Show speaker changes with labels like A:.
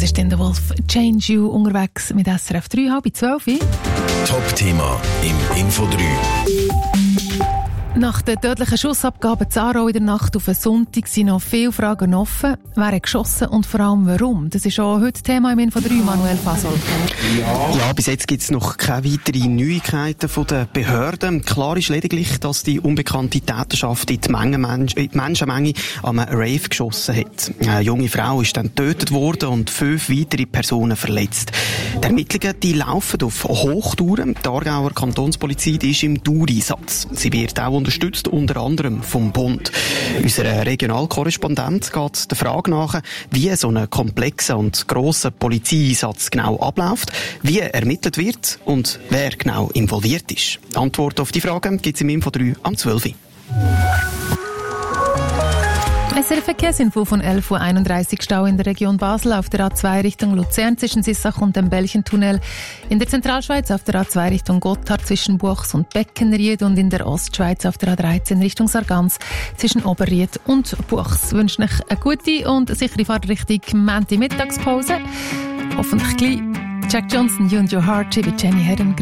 A: Das ist dann der Wolf Change You unterwegs mit SRF 3, 11:30.
B: Top-Thema im Info 3.
A: Nach der tödlichen Schussabgabe in Aarau in der Nacht auf einen Sonntag sind noch viele Fragen offen. Wer hat geschossen und vor allem warum? Das ist auch heute Thema im Info 3, Manuel Fasol.
C: Ja, bis jetzt gibt es noch keine weiteren Neuigkeiten von den Behörden. Klar ist lediglich, dass die unbekannte Täterschaft in die Menschenmenge an einem Rave geschossen hat. Eine junge Frau ist dann getötet worden und 5 weitere Personen verletzt. Die Ermittlungen die laufen auf Hochtouren. Die Aargauer Kantonspolizei die ist im Dauereinsatz. Sie wird auch unterstützt, unter anderem vom Bund. Unser Regionalkorrespondent geht der Frage nach, wie so ein komplexer und grosser Polizeieinsatz genau abläuft, wie ermittelt wird und wer genau involviert ist. Antwort auf die Frage gibt es im Info 3 am 12 Uhr.
A: SRF Verkehrsinfo von 11:31 Uhr. Stau in der Region Basel auf der A2 Richtung Luzern zwischen Sissach und dem Belchentunnel. In der Zentralschweiz auf der A2 Richtung Gotthard zwischen Buchs und Beckenried und in der Ostschweiz auf der A13 Richtung Sargans zwischen Oberried und Buchs. Ich wünsche euch eine gute und sichere Fahrt Richtung Mittagspause. Hoffentlich gleich. Jack Johnson, You and Your Heart, wie Jenny Herren.